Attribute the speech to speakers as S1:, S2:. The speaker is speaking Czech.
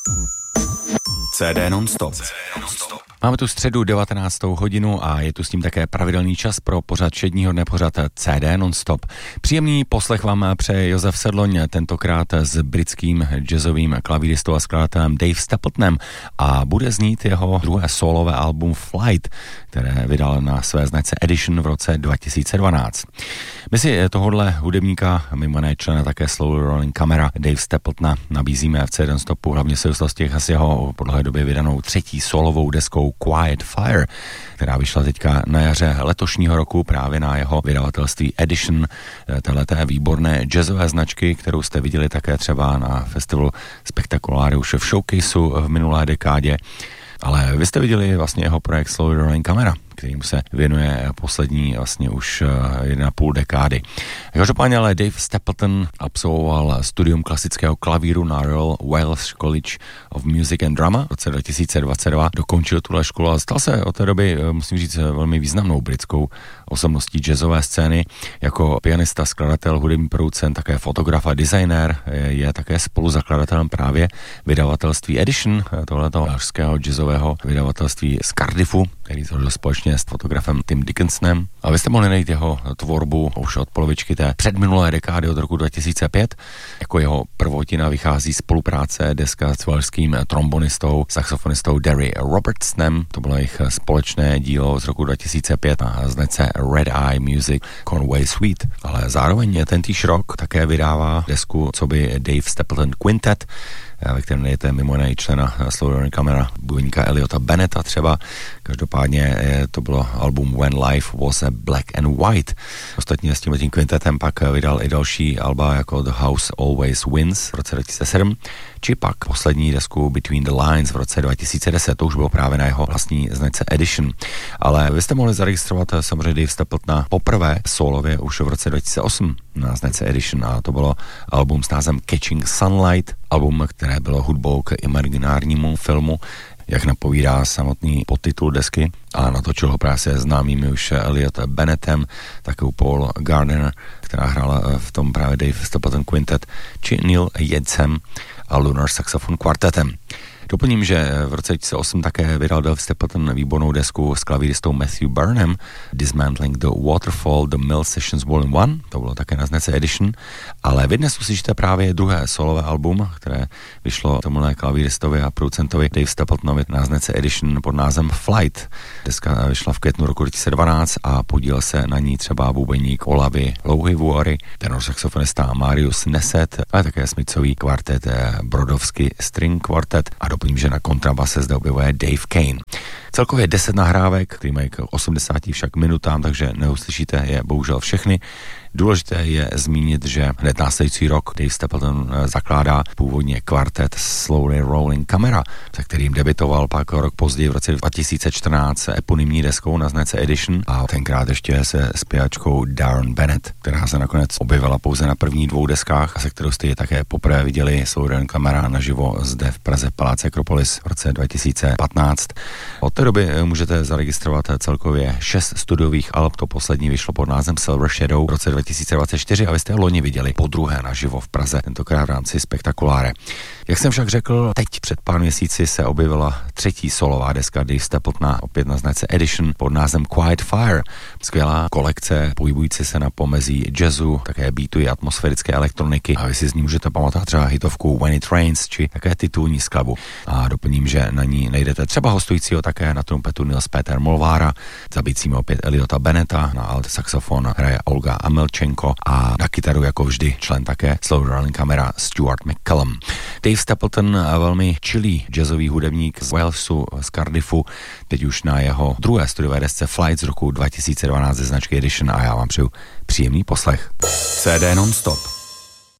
S1: CD non-stop. Máme tu středu 19. hodinu a je tu s tím také pravidelný čas pro pořad všedního dne, pořad CD non-stop. Příjemný poslech vám přeje Josef Sedloň, tentokrát s britským jazzovým klavíristou a skladatelem Dave Stapletonem a bude znít jeho druhé solové album Flight, které vydal na své značce Edition v roce 2012. My si tohohle hudebníka, mimo jiné člena také Slowly Rolling Camera, Dave Stapletona nabízíme v CD non-stopu, hlavně v souvislosti s jeho po dlouhé době vydanou třetí solovou deskou Quiet Fire, která vyšla teďka na jaře letošního roku právě na jeho vydavatelství Edition, téhleté výborné jazzové značky, kterou jste viděli také třeba na festivalu Spectacularius v Showcaseu v minulé dekádě. Ale vy jste viděli vlastně jeho projekt Slowly Rolling Camera, kterým se věnuje poslední vlastně už 1,5 dekády. Každopádně ale Dave Stapleton absolvoval studium klasického klavíru na Royal Welsh College of Music and Drama v roce 2022. Dokončil tuhle školu a stal se od té doby, musím říct, velmi významnou britskou osobností jazzové scény. Jako pianista, skladatel, hudební producent, také fotograf a designér je také spoluzakladatelem právě vydavatelství Edition, tohleto velšského jazzového vydavatelství z Cardiffu, který založil společně s fotografem Tim Dickinsonem. A vy jste mohli najít jeho tvorbu už od polovičky té předminulé dekády od roku 2005. Jako jeho prvotina vychází spolupráce deska s velšským trombonistou, saxofonistou Derry Robertsonem. To bylo jejich společné dílo z roku 2005 na značce Red Eye Music Conway Suite. Ale zároveň tentýž rok také vydává desku coby Dave Stapleton Quintet, ve kterém nejete mimo jiné člena Slowly Rolling Camera, bubeníka Eliota Bennetta třeba. Každopádně to bylo album When Life Was a Black and White. Ostatně s tím kvintetem pak vydal i další alba jako The House Always Wins v roce 2007, či pak poslední desku Between the Lines v roce 2010, to už bylo právě na jeho vlastní značce Edition. Ale vy jste mohli zaregistrovat samozřejmě Dave Stapletona poprvé solově už v roce 2008 na značce Edition a to bylo album s názvem Catching Sunlight, album, které bylo hudbou k imaginárnímu filmu, jak napovídá samotný podtitul desky, a natočil ho právě se známými už Eliot Bennettem, takovou Paul Gardner, která hrála v tom právě Dave Stapleton Quintet, či Neil Yeatsem a Lunar Saxophone Quartetem. Doplním, že v roce 2008 také vydal Dave Stapleton výbornou desku s klavíristou Matthew Burnham, Dismantling the Waterfall, The Mill Sessions Volume 1, to bylo také na značce Edition, ale vy dnes uslyšíte právě druhé solové album, které vyšlo tomuhle klavíristovi a producentovi Dave Stapletonovi na značce Edition pod názvem Flight. Deska vyšla v květnu roku 2012 a podílel se na ní třeba bubeník Olavi Louhivuori, tenor saxofonista Marius Neset, ale také Smithsový kvartet Brodovsky String Quartet a doplním, že na kontrabase zde objevuje Dave Kane. Celkově 10 nahrávek, který mají k 80 však minutám, takže neuslyšíte je bohužel všechny. Důležité je zmínit, že hned následující rok Dave Stapleton zakládá původně kvartet Slowly Rolling Camera, se kterým debitoval pak rok později v roce 2014 eponymní deskou na značce Edition a tenkrát ještě se zpěvačkou Darren Bennett, která se nakonec objevila pouze na prvních 2 deskách a se kterou jste ji také poprvé viděli Slowly Rolling Camera naživo zde v Praze v Paláci Akropolis v roce 2015. Od té doby můžete zaregistrovat celkově 6 studiových alb, to poslední vyšlo pod názvem Silver Shadow v roce 2024 a vy jste ho loni viděli podruhé naživo v Praze, tentokrát v rámci Spectaculáre. Jak jsem však řekl, teď před pár měsíci se objevila třetí solová deska Dave Stapletona, opět na značce Edition pod názvem Quiet Fire. Skvělá kolekce, pohybující se na pomezí jazzu, také beatu i atmosférické elektroniky a vy si z ní můžete pamatovat třeba hitovku When It Rains či také titulní skladbu. A doplním, že na ní najdete třeba hostujícího také na trumpetu Nils Peter Molvára, zabícími opět Eliota Bennetta, na alt saxofon hraje Olga Amelčenko a na kytaru jako vždy člen také Slowly Rolling Camera Stuart McCallum. Dave Stapleton, velmi chilly jazzový hudebník z Walesu, z Cardiffu, teď už na jeho druhé studiové desce Flight z roku 2012 ze značky Edition a já vám přeju příjemný poslech. CD non-stop.